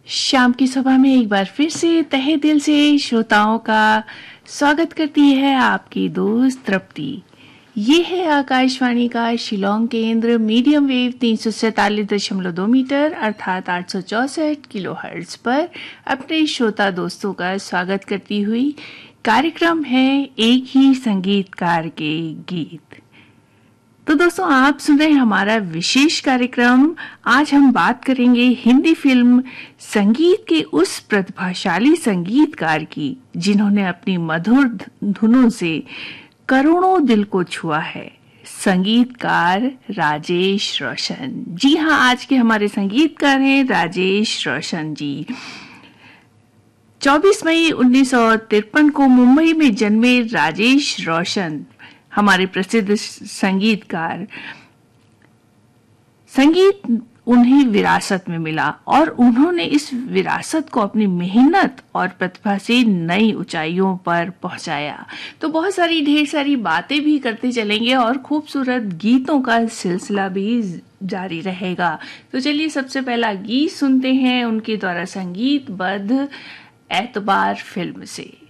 शाम की सभा में एक बार फिर से तहे दिल से श्रोताओं का स्वागत करती है आपकी दोस्त तृप्ति। ये है आकाशवाणी का शिलोंग केंद्र मीडियम वेव 347.2 मीटर अर्थात 864 किलोहर्ट्ज पर अपने श्रोता दोस्तों का स्वागत करती हुई कार्यक्रम है एक ही संगीतकार के गीत। तो दोस्तों, आप सुन रहे हैं हमारा विशेष कार्यक्रम। आज हम बात करेंगे हिंदी फिल्म संगीत के उस प्रतिभाशाली संगीतकार की जिन्होंने अपनी मधुर धुनों से करोड़ों दिल को छुआ है, संगीतकार राजेश रोशन। जी हाँ, आज के हमारे संगीतकार हैं राजेश रोशन जी। 24 मई 1953 को मुंबई में जन्मे राजेश रोशन हमारे प्रसिद्ध संगीतकार। संगीत उन्हें विरासत में मिला और उन्होंने इस विरासत को अपनी मेहनत और प्रतिभा से नई ऊंचाइयों पर पहुंचाया। तो बहुत सारी ढेर सारी बातें भी करते चलेंगे और खूबसूरत गीतों का सिलसिला भी जारी रहेगा। तो चलिए सबसे पहला गीत सुनते हैं उनके द्वारा संगीतबद्ध एतबार फिल्म से।